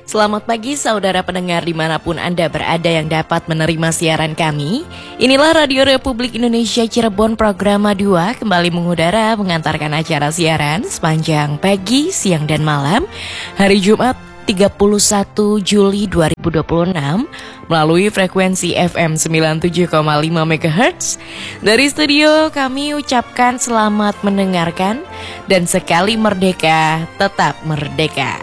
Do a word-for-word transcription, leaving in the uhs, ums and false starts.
Selamat pagi saudara pendengar dimanapun Anda berada yang dapat menerima siaran kami. Inilah Radio Republik Indonesia Cirebon Programa dua kembali mengudara mengantarkan acara siaran sepanjang pagi, siang dan malam hari Jumat tiga puluh satu Juli dua ribu dua puluh enam melalui frekuensi F M sembilan puluh tujuh koma lima megahertz. Dari studio kami ucapkan selamat mendengarkan dan sekali merdeka tetap merdeka.